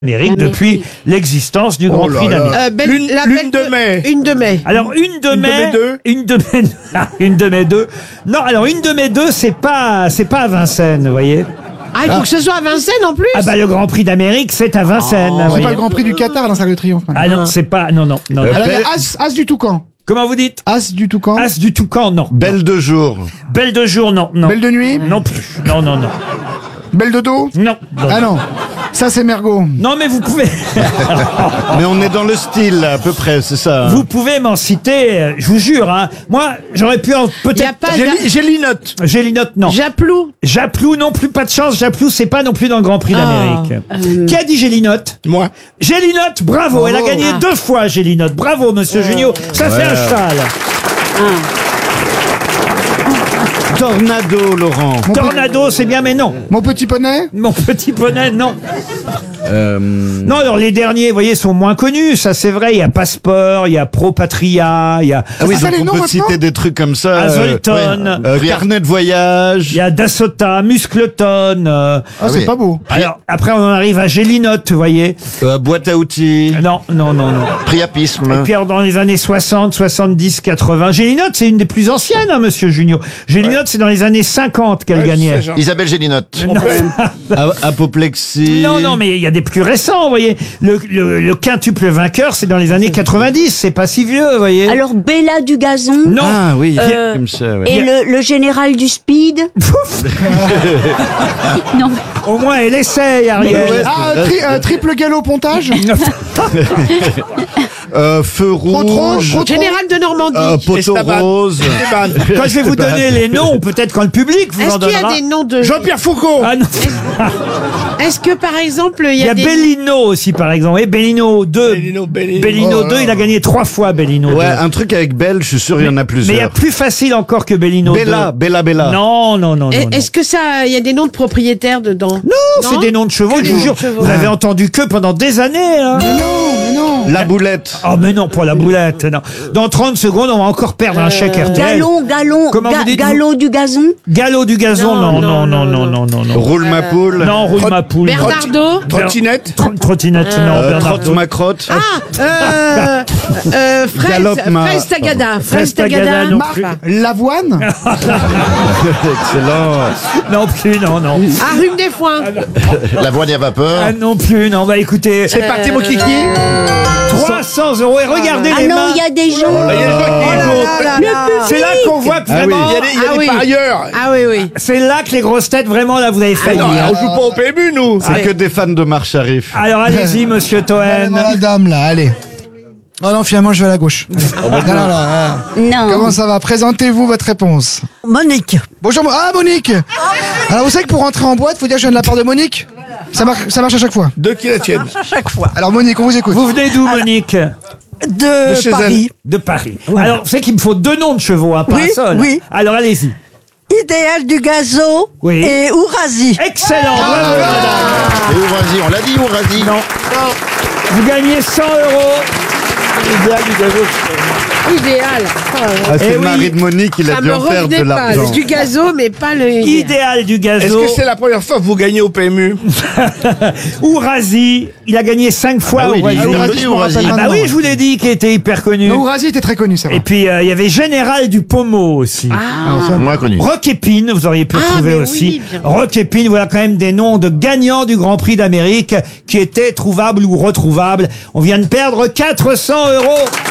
Amérique depuis l'existence du Grand Prix d'Amérique. Lune de mai. Une de mai. Alors une de mai deux. une de mai, une de mai 2. Non, alors une de mai 2, c'est pas à Vincennes, vous voyez. Ah, il faut que ce soit à Vincennes en plus. Ah bah le Grand Prix d'Amérique, c'est à Vincennes. vous C'est voyez. pas le Grand Prix du Qatar dans Salle de Triomphe. Ah non, c'est pas. Non. Alors, il y a As du Toucan. Comment vous dites? As du Toucan. As du Toucan, non. Belle de jour. Belle de jour, non. Belle de nuit. Non plus. Non. Belle de dos. Non. Ah non. Ça, c'est Mergot. Non, mais vous pouvez. Mais on est dans le style, à peu près, c'est ça. Vous pouvez m'en citer, je vous jure, hein. Moi, j'aurais pu Il n'y a peut-être. pas Gélinote. Gélinote, non. Japlou. Japlou non plus, pas de chance. Japlou, c'est pas non plus dans le Grand Prix d'Amérique. Qui a dit Gélinote? Moi. Gélinote, bravo. Elle a gagné 2 fois, Gélinote. Bravo, monsieur Junio. Ça fait un cheval. Tornado, Laurent. Tornado, c'est bien, mais non. Mon petit poney. Mon petit poney, non. Non, alors les derniers, vous voyez, sont moins connus. Ça, c'est vrai. Il y a Passeport, il y a Pro Patria, il y a Ah oui, ça, donc les on noms peut maintenant citer des trucs comme ça. Azolton. Carnet de voyage. il y a Dasota, Muscleton. Ah, c'est oui. pas beau. Alors, après, on arrive à Gélinote, vous voyez. Boîte à outils. Non. Priapisme. Et puis alors, dans les années 60, 70, 80, Gélinote, c'est une des plus anciennes, hein, monsieur Junio. Gélinote, c'est dans les années 50 qu'elle gagnait. Isabelle Gélinote. Apoplexie. Non, mais il y a des plus récents, vous voyez. Le quintuple vainqueur, c'est dans les années 90, c'est pas si vieux, vous voyez. Alors Bella du gazon. Non. Ah oui, comme ça, ouais. Et le général du speed. Non. Au moins, elle essaye, Ariel. Ah, triple galop pontage. Feu rouge. Trotron. Général de Normandie. Poteau Esteban. rose. Quand je vais vous donner les noms, peut-être quand le public vous en Est-ce qu'il y donnera. a des noms de... Jean-Pierre Foucault. Ah non. Est-ce que par exemple il Il y y a a des... Bellino aussi, par exemple. Et Bellino 2. Bellino. 2, il a gagné 3 fois, Bellino 2. Ouais, un truc avec Belle, je suis sûr, il y en a Mais il y a plusieurs. plus facile encore que Bellino 2. Bella. Non. Est-ce que ça, il y a des noms de propriétaires dedans? Non, c'est des noms de chevaux, Que je vous des jure. noms de chevaux. Vous avez entendu que pendant des années. Hein. Mais non. La boulette. Oh, mais non, pour la boulette, non. Dans 30 secondes, on va encore perdre un chèque RTL. Galon. Comment vous dites, Galop du gazon. Galop du gazon, non. Roule ma poule. Non, roule ma poule. non. Bernardo. Trottinette. Trottinette, non, Bernardo. Trotte ma crotte. Fraise Tagada. Fraise Tagada. non Marc plus. Lavoine. Excellent. Non plus, non. Ah, Rhume des Foins. La voile à vapeur. Ah non plus, non. Bah écoutez, C'est parti, mon kiki. 300 € et regardez Ah les non, mains. il y a des gens. Il y a des gens qui jouent. C'est là qu'on voit que vraiment. Il y a des parieurs. Ah oui. C'est là que les grosses têtes, vraiment, là, vous avez failli. Non, hein. on joue pas au PMU, nous. C'est que des fans de Marche Arif. Alors allez-y, monsieur Allez, Toen. la dame là, allez. Oh non, finalement, je vais à la gauche. Non. Comment ça va? Présentez-vous votre réponse. Monique. Bonjour. Ah, Monique. Alors, vous savez que pour rentrer en boîte, faut dire que je viens de la part de Monique. Ça marche à chaque fois. Deux qui la tiennent. À chaque fois. Alors, Monique, on vous écoute. Vous venez d'où, Monique? De chez Paris. De Paris. Alors, c'est qu'il me faut 2 noms de chevaux, hein, pas Oui, un seul. oui. Alors, allez-y. Idéal du gazo Oui. et Ourasi. Excellent. Bravo, madame. Et Ourasi, on l'a dit, Ourasi. Non. Vous gagnez 100 €. Idéal. Ah, c'est Eh le oui. mari de Monique, il a Ça dû me en faire de revenait pas. l'argent. C'est du gazo, mais pas le... Idéal du Est-ce gazo. que c'est la première fois que vous gagnez au PMU? Ourasi. Il a gagné 5 fois. Ah oui, Ourasi. il est Ourasi, connu, je me Ourasi. rappelle Ah bah maintenant. oui, je vous l'ai dit qu'il était hyper connu. Mais Ourasi était très connu, ça va. Et puis, il y avait Général du Pommeau aussi. Moins connu. Rock Épine, vous auriez pu retrouver mais aussi. oui, bien. Rock Épine, voilà quand même des noms de gagnants du Grand Prix d'Amérique qui étaient trouvables ou retrouvables. On vient de perdre 400 €.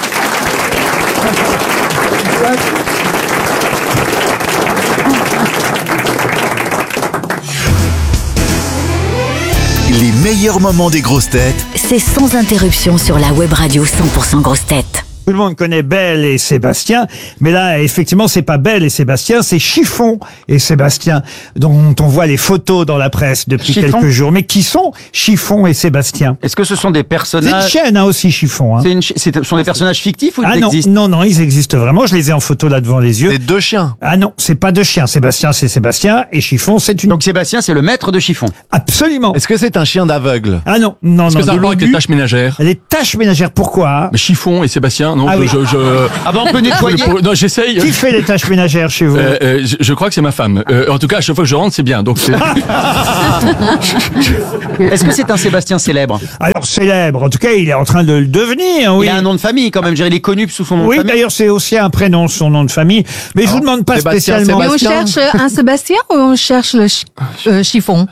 Les meilleurs moments des grosses têtes C'est sans interruption sur la web radio 100% grosses têtes. Tout le monde connaît Belle et Sébastien, mais là, effectivement, c'est pas Belle et Sébastien, c'est Chiffon et Sébastien, dont on voit les photos dans la presse depuis Chiffon. quelques jours. Mais qui sont Chiffon et Sébastien? Est-ce que ce sont des C'est une personnages chaîne, hein, aussi, Chiffon. Hein. Ce sont des personnages fictifs ou Ah ils non, existent non, ils existent vraiment. Je les ai en photo là devant les yeux. Les deux chiens. Ah non, c'est pas deux chiens. Sébastien, c'est Sébastien, et Chiffon, c'est une. Donc Sébastien, c'est le maître de Chiffon. Absolument. Est-ce que c'est un chien d'aveugle? Ah non, non, Est-ce non. que ça a de rapport avec les l'obus. tâches ménagères? Les tâches ménagères, pourquoi? Mais Chiffon et Sébastien, donc Ah oui. Ah bah on peut nettoyer. Non, j'essaye. Qui fait les tâches ménagères chez vous? Je crois que c'est ma femme. En tout cas, à chaque fois que je rentre, c'est bien. Donc c'est... Est-ce que c'est un Sébastien célèbre? Alors célèbre, en tout cas il est en train de le devenir, oui. Il a un nom de famille quand même, il est connu sous son nom Oui, de famille. d'ailleurs c'est aussi un prénom, son nom de famille. Mais je vous demande pas Sébastien, spécialement. Mais on cherche un Sébastien ou on cherche le chiffon?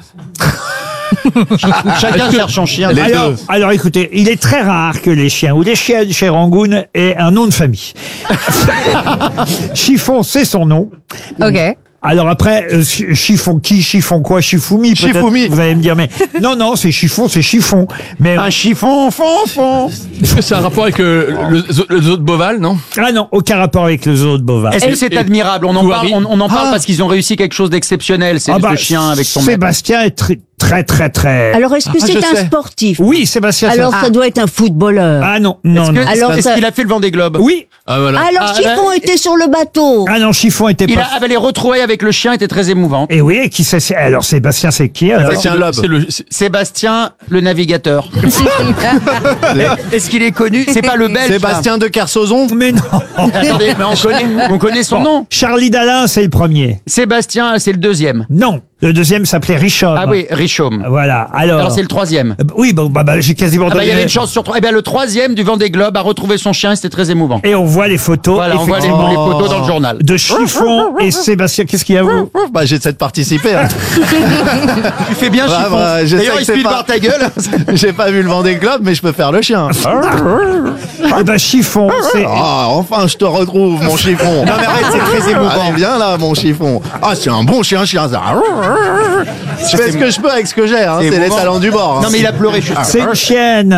Chacun cherche son chien. Alors écoutez, il est très rare que les chiens ou les chiennes chez Rangoon aient un nom de famille. Chiffon, c'est son nom. Ok. Alors après, chiffon qui, chiffon quoi, chifoumi peut-être. Chifoumi. Vous allez me dire, mais non, c'est chiffon, c'est chiffon. Mais Un chiffon, fond. Est-ce que c'est un rapport avec le zoo de Beauval, non? ah non, aucun rapport avec le zoo de Beauval. Est-ce que c'est admirable? On en parle, on en parle parce qu'ils ont réussi quelque chose d'exceptionnel. C'est ce chien avec son maître. Sébastien est très. Alors, est-ce que c'est je un sais. sportif? Oui, Sébastien. Alors, ça doit être un footballeur. Ah non, non. Alors, Est-ce ça- qu'il a fait le Vendée Globe? Oui. Ah voilà. Alors, Chiffon était sur le bateau. Ah non, chiffon était pas. Les retrouvailles avec le chien étaient très émouvantes. Et oui, et qui c'est? Alors Sébastien, c'est qui alors? Sébastien Loeb. Sébastien, le navigateur. Est-ce qu'il est connu? C'est pas le Belge. Sébastien de Kersozon. Mais non. Attendez, mais on connaît son nom. Charlie Dalin, c'est le premier. Sébastien, c'est le deuxième. Non. Le deuxième s'appelait Richomme. Ah oui, Richomme. Voilà. Alors c'est le troisième. oui, bon, j'ai quasiment Ah bah, il y donné- avait une chance sur trois. Eh bien, le troisième du Vendée Globe a retrouvé son chien et c'était très émouvant. Et on voit les photos. Voilà, on voit les effectivement, photos dans le journal. de Chiffon et Sébastien. Qu'est-ce qu'il y a vous? Bah, j'essaie de participer. Hein. Tu fais bien, Ouais, Chiffon. bah, je sais D'ailleurs, que il c'est suffit de pas- voir ta gueule. J'ai pas vu le Vendée Globe, mais je peux faire le chien. Eh ben Chiffon, c'est. Ah, enfin, je te retrouve, mon chiffon. Non, mais arrête, c'est très émouvant. Allez, viens là, mon chiffon. Ah, c'est un bon chien, ça. Je fais ce que je peux avec ce que j'ai, hein. C'est C'est les émouvant. talents du bord. Hein. Non, mais il a pleuré. C'est une chienne.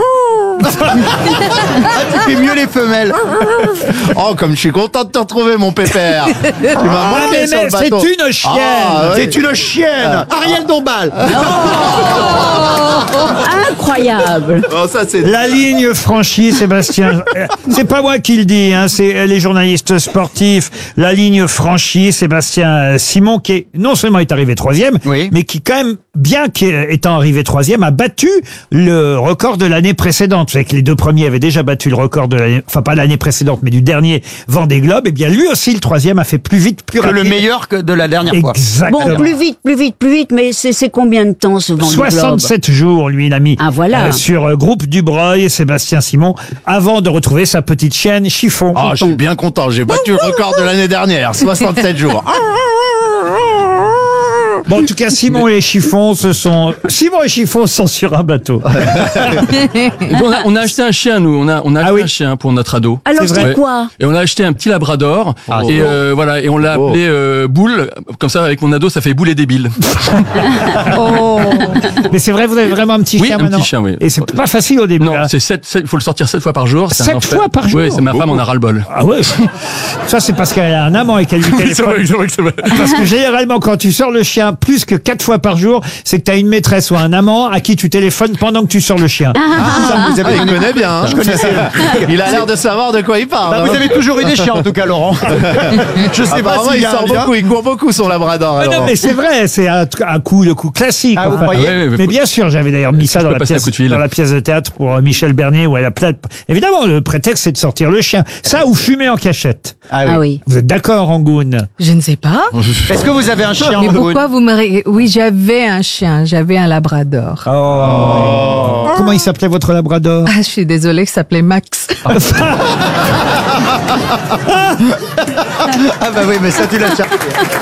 Tu fais mieux les femelles. Oh, comme je suis content de te retrouver, mon pépère. Tu m'as Ah, manqué mais sur le c'est bateau. une chienne. Ah, ouais. C'est une chienne. Ariel Dombal. Incroyable. Oh, ça, c'est... La ligne franchie, Sébastien. C'est pas moi qui le dis, hein, c'est les journalistes sportifs. La ligne franchie, Sébastien Simon, qui est, non seulement est arrivé troisième, Oui. mais qui quand même, bien qu'étant arrivé troisième, a battu le record de l'année précédente. Vous savez que les deux premiers avaient déjà battu le record de l'année, enfin pas l'année précédente, mais du dernier Vendée Globe. Et bien lui aussi, le troisième, a fait plus vite, plus Que rapide. le meilleur que de la dernière fois. Exactement. Bon, plus vite, mais c'est combien de temps ce Vendée Globe? 67 jours, lui, il a mis Ah, voilà. sur Groupe Dubreuil, Sébastien Simon, avant de retrouver sa petite chienne Chiffon. Ah, je suis bien content. J'ai battu le record de l'année dernière. 67 jours. Bon, en tout cas, Simon et Chiffon sont sur un bateau. On a acheté un chien, nous. On a acheté oui. un chien pour notre ado. Alors, C'est vrai. c'est quoi? Et on a acheté un petit labrador. Et voilà, et on l'a appelé Boule. Comme ça, avec mon ado, ça fait Boule et débile. Mais c'est vrai, vous avez vraiment un petit Oui, chien un maintenant. petit chien, oui. Et c'est pas facile au début. Non, hein. c'est 7, faut le sortir 7 fois par jour. C'est 7 un enfer. fois par jour? Oui, c'est ma femme, on a ras-le-bol. Ah ouais. Ça, c'est parce qu'elle a un amant et qu'elle lui téléphone. c'est vrai. Parce que généralement, quand tu sors le chien plus que 4 fois par jour, c'est que tu as une maîtresse ou un amant à qui tu téléphones pendant que tu sors le chien. Vous avez il connaît bien. Hein. Il a l'air de savoir de quoi il parle. Bah, hein. vous avez toujours eu des chiens, en tout cas, Laurent. Je sais pas Apparemment, s'il il y a un sort lien. beaucoup, il court beaucoup son labrador. Ah alors. non, mais c'est vrai, c'est le coup classique. Ah, vous enfin. croyez Ouais, Mais bien sûr, j'avais d'ailleurs mis ça Je dans peux la, passer un pièce, coup de fil. dans la pièce de théâtre pour Michel Bernier où elle a plein de... Évidemment, le prétexte, c'est de sortir le chien. Ça ou fumer en cachette. Ah oui. Vous êtes d'accord, Rangoon? Je ne sais pas. Est-ce que vous avez un chien? Mais Rangoon pourquoi vous me... Oui, j'avais un chien, j'avais un labrador. Oh. Comment il s'appelait votre labrador? Ah, je suis désolée, il s'appelait Max. Ah bah oui, mais ça tu l'as cherché.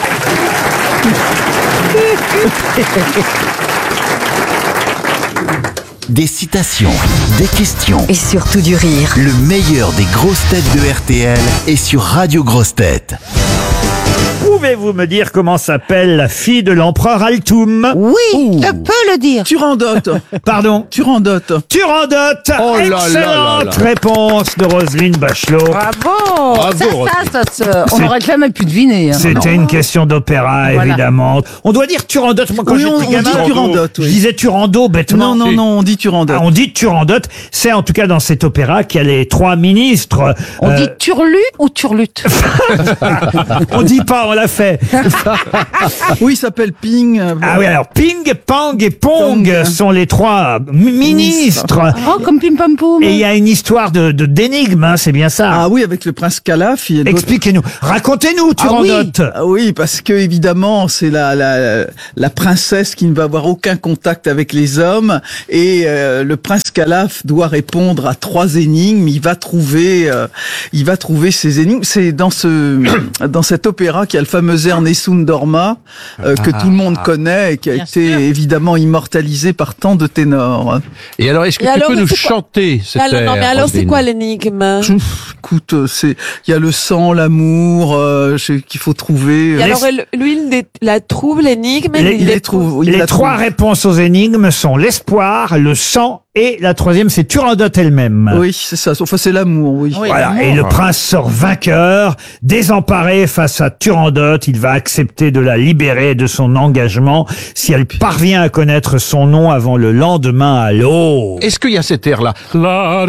Des citations, des questions. Et surtout du rire. Le meilleur des grosses têtes de RTL est sur Radio Grosses Têtes. Pouvez-vous me dire comment s'appelle la fille de l'empereur Altoum? Oui, je peux le dire. Turandote. Pardon? Turandote. Turandote. Oh là là Excellente là là. réponse de Roselyne Bachelot. Bravo. C'est- On aurait quand même pu deviner. Hein. C'était une question d'opéra, Voilà. évidemment. On doit dire Turandote. Moi, quand Oui, on j'étais gamin, dit Turandote, je oui. disais Turando bêtement. Non, on dit Turandote. Ah, on dit Turandote. C'est en tout cas dans cet opéra qu'il y a les trois ministres. On dit turlu ou turlute? On dit pas, on la fait. Oui, il s'appelle Ping. Ah oui, alors Ping, Pang et Pong sont les trois ministres. Oh, comme Pim Pam Poum. Et il y a une histoire d'énigme, hein, c'est bien ça. Ah oui, avec le prince Calaf. Expliquez-nous, racontez-nous, Turandot. Oui, parce que évidemment, c'est la princesse qui ne va avoir aucun contact avec les hommes, et le prince Calaf doit répondre à 3 énigmes. Il va trouver ces énigmes. C'est dans cet opéra qu'il y a le fameux air Nessun Dorma que tout le monde connaît et qui a été évidemment immortalisé par tant de ténors. Et alors, est-ce que tu peux nous chanter cette air? Non, mais alors, c'est quoi l'énigme? Écoute, il y a le sang, l'amour qu'il faut trouver. Et alors, lui, il la trouve, l'énigme, il les trouve. Les 3 réponses aux énigmes sont l'espoir, le sang et la 3e, c'est Turandot elle-même. Oui, c'est ça. Enfin, c'est l'amour, oui. Voilà. Et le prince sort vainqueur, désemparé face à Turandot. Il va accepter de la libérer de son engagement si elle parvient à connaître son nom avant le lendemain à l'aube. Est-ce qu'il y a cet air-là?